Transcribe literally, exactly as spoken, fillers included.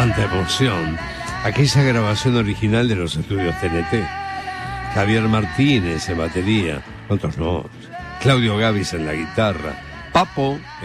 cuánta emoción. Aquella grabación original de los estudios T N T. Javier Martínez en batería, otros no. Claudio Gavis en la guitarra. Papo